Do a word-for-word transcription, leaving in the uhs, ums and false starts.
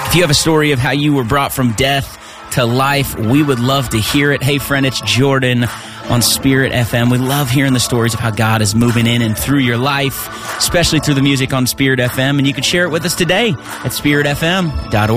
If you have a story of how you were brought from death to life, we would love to hear it. Hey, friend, it's Jordan on Spirit F M. We love hearing the stories of how God is moving in and through your life, especially through the music on Spirit F M. And you can share it with us today at spirit f m dot org.